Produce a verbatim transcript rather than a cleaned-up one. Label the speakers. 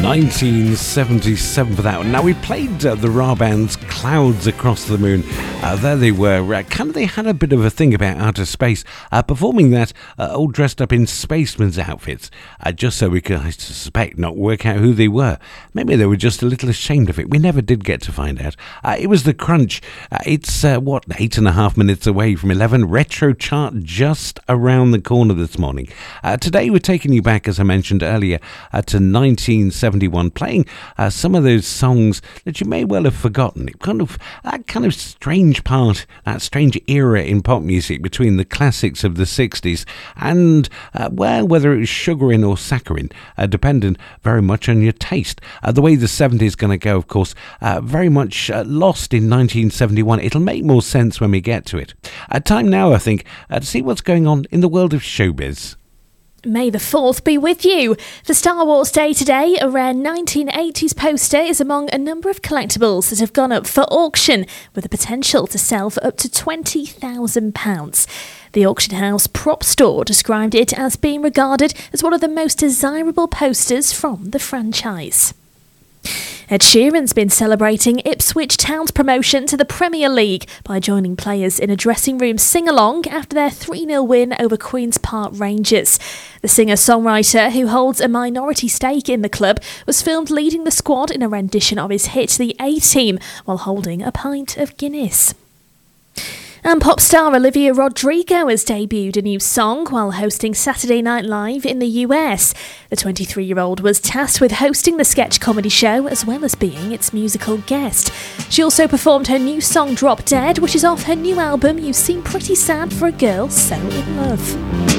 Speaker 1: nineteen seventy-seven for that one. Now, we played uh, the Ra band's Clouds Across the Moon. Uh, there they were. Uh, kind of, they had a bit of a thing about outer space, uh, performing that uh, all dressed up in spacemen's outfits, uh, just so we could, I suspect, not work out who they were. Maybe they were just a little ashamed of it. We never did get to find out. Uh, it was The Crunch. Uh, it's, uh, what, eight and a half minutes away from eleven. Retro chart just around the corner this morning. Uh, today, we're taking you back, as I mentioned earlier, uh, to nineteen seventy-one, playing uh, some of those songs that you may well have forgotten. It kind of that kind of strange part, that strange era in pop music between the classics of the sixties and uh, well, whether it was sugaring or saccharin, uh, dependent very much on your taste. Uh, the way the seventies is going to go, of course, uh, very much uh, lost in nineteen seventy-one. It'll make more sense when we get to it. Uh, time now, I think, uh, to see what's going on in the world of showbiz.
Speaker 2: May the fourth be with you. For Star Wars Day today, a rare nineteen eighties poster is among a number of collectibles that have gone up for auction, with the potential to sell for up to twenty thousand pounds. The auction house Prop Store described it as being regarded as one of the most desirable posters from the franchise. Ed Sheeran's been celebrating Ipswich Town's promotion to the Premier League by joining players in a dressing room sing-along after their three nil win over Queen's Park Rangers. The singer-songwriter, who holds a minority stake in the club, was filmed leading the squad in a rendition of his hit The A-Team while holding a pint of Guinness. And pop star Olivia Rodrigo has debuted a new song while hosting Saturday Night Live in the U S. The twenty-three-year-old was tasked with hosting the sketch comedy show as well as being its musical guest. She also performed her new song Drop Dead, which is off her new album You Seem Pretty Sad for a Girl So In Love.